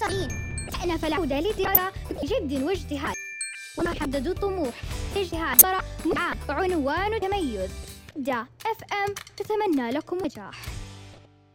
الأخصائيين. أنا فالعودة للدراسة بجد واجتهاد، وما حددوا طموح اجتهاد مع عنوان تميز. دا FM تتمنى لكم نجاح.